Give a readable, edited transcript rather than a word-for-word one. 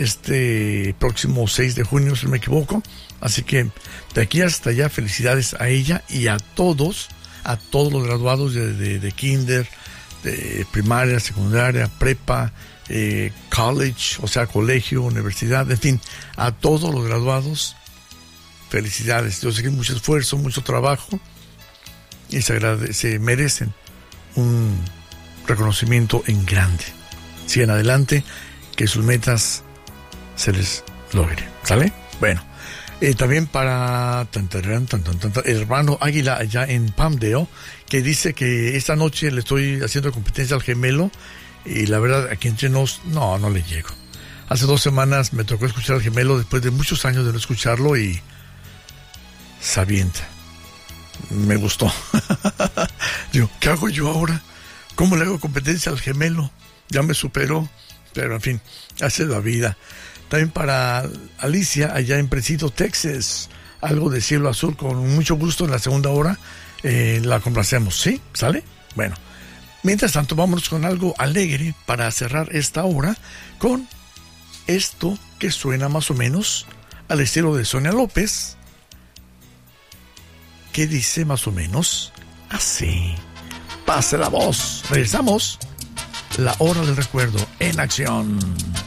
este próximo 6 de junio, si no me equivoco. Así que de aquí hasta allá, felicidades a ella y a todos los graduados de kinder, de primaria, secundaria, prepa, college, o sea, colegio, universidad, en fin, a todos los graduados, felicidades. Yo sé que hay mucho esfuerzo, mucho trabajo y se merecen un reconocimiento en grande. Sigan adelante, que sus metas se les logre. ¿Sale? Bueno, también para el hermano Águila allá en Palmdale, que dice que esta noche le estoy haciendo competencia al gemelo y la verdad, aquí entre nos, no le llego. Hace 2 semanas me tocó escuchar al gemelo después de muchos años de no escucharlo y se avienta. Me gustó. Digo, ¿qué hago yo ahora? ¿Cómo le hago competencia al gemelo? Ya me superó, pero en fin, hace la vida. También para Alicia, allá en Precito, Texas, algo de Cielo Azul, con mucho gusto en la segunda hora, la complacemos, ¿sí? ¿Sale? Bueno, mientras tanto, vámonos con algo alegre para cerrar esta hora, con esto que suena más o menos al estilo de Sonia López, que dice más o menos así. Pase la voz. Regresamos. La hora del recuerdo en acción.